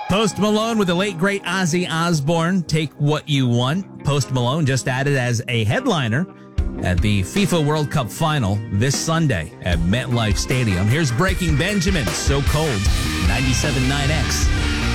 Post Malone with the late, great Ozzy Osbourne, Take What You Want. Post Malone just added as a headliner at the FIFA World Cup final this Sunday at MetLife Stadium. Here's Breaking Benjamin, So Cold, 97.9X.